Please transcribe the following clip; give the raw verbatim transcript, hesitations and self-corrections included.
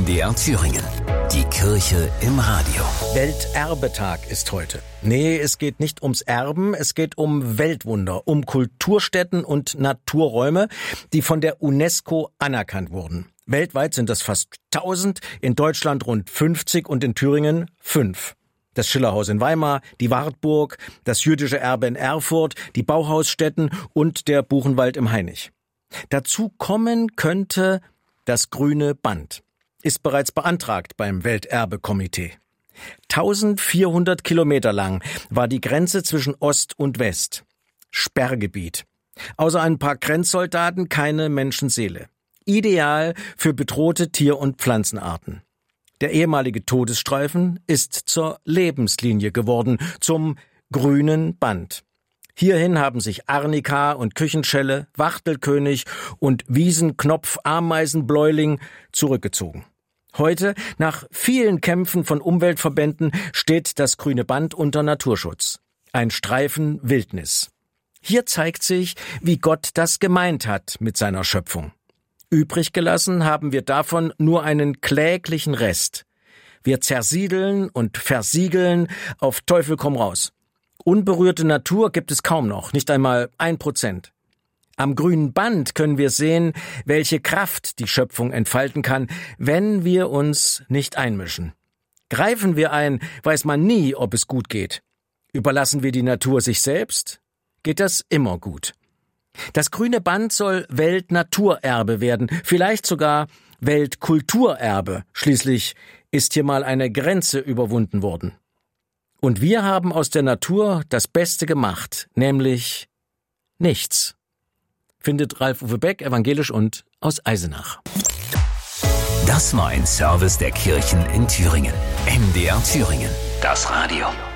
M D R Thüringen. Die Kirche im Radio. Welterbetag ist heute. Nee, es geht nicht ums Erben, es geht um Weltwunder, um Kulturstätten und Naturräume, die von der UNESCO anerkannt wurden. Weltweit sind das fast tausend, in Deutschland rund fünfzig und in Thüringen fünf. Das Schillerhaus in Weimar, die Wartburg, das jüdische Erbe in Erfurt, die Bauhausstätten und der Buchenwald im Hainich. Dazu kommen könnte das Grüne Band. Ist bereits beantragt beim Welterbekomitee. eintausendvierhundert Kilometer lang war die Grenze zwischen Ost und West. Sperrgebiet. Außer ein paar Grenzsoldaten keine Menschenseele. Ideal für bedrohte Tier- und Pflanzenarten. Der ehemalige Todesstreifen ist zur Lebenslinie geworden, zum Grünen Band. Hierhin haben sich Arnika und Küchenschelle, Wachtelkönig und Wiesenknopf-Ameisenbläuling zurückgezogen. Heute, nach vielen Kämpfen von Umweltverbänden, steht das Grüne Band unter Naturschutz. Ein Streifen Wildnis. Hier zeigt sich, wie Gott das gemeint hat mit seiner Schöpfung. Übrig gelassen haben wir davon nur einen kläglichen Rest. Wir zersiedeln und versiegeln auf Teufel komm raus. Unberührte Natur gibt es kaum noch, nicht einmal ein Prozent. Am Grünen Band können wir sehen, welche Kraft die Schöpfung entfalten kann, wenn wir uns nicht einmischen. Greifen wir ein, weiß man nie, ob es gut geht. Überlassen wir die Natur sich selbst, geht das immer gut. Das Grüne Band soll Weltnaturerbe werden, vielleicht sogar Weltkulturerbe. Schließlich ist hier mal eine Grenze überwunden worden. Und wir haben aus der Natur das Beste gemacht, nämlich nichts. Findet Ralf-Uwe Beck, evangelisch und aus Eisenach. Das war ein Service der Kirchen in Thüringen. M D R Thüringen. Das Radio.